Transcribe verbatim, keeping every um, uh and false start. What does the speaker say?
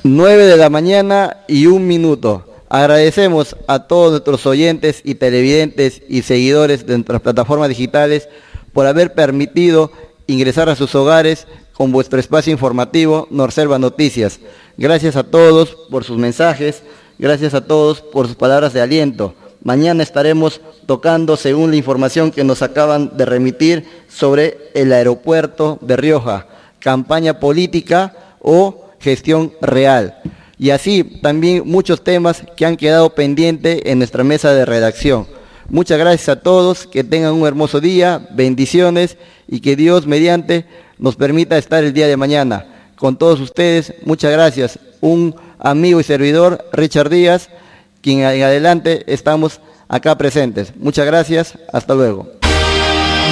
nueve de la mañana y un minuto. Agradecemos a todos nuestros oyentes y televidentes y seguidores de nuestras plataformas digitales por haber permitido ingresar a sus hogares con vuestro espacio informativo Norselva Noticias. Gracias a todos por sus mensajes, gracias a todos por sus palabras de aliento. Mañana estaremos tocando, según la información que nos acaban de remitir, sobre el aeropuerto de Rioja, campaña política o gestión real. Y así también muchos temas que han quedado pendientes en nuestra mesa de redacción. Muchas gracias a todos, que tengan un hermoso día, bendiciones y que Dios mediante nos permita estar el día de mañana. Con todos ustedes, muchas gracias. Un amigo y servidor, Richard Díaz, quien en adelante estamos acá presentes. Muchas gracias, hasta luego.